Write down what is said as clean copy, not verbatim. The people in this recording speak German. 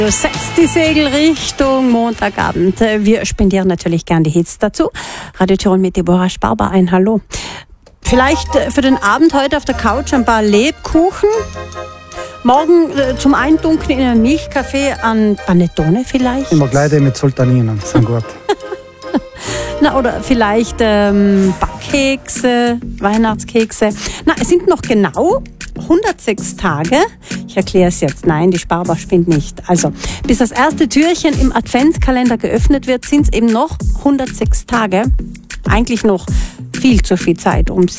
Setzt die Segel Richtung Montagabend. Wir spendieren natürlich gern die Hits dazu. Radio Tirol mit Deborah Sparber ein Hallo. Vielleicht für den Abend heute auf der Couch ein paar Lebkuchen. Morgen zum Eindunkeln in einem Milchkaffee an Panettone vielleicht. Immer Kleide mit Sultaninen, sind gut. Na, oder vielleicht Backkekse, Weihnachtskekse. Na, es sind noch genau 106 Tage. Ich erkläre es jetzt. Nein, die Sparbar spinnt nicht. Also, bis das erste Türchen im Adventskalender geöffnet wird, sind es eben noch 106 Tage. Eigentlich noch viel zu viel Zeit, um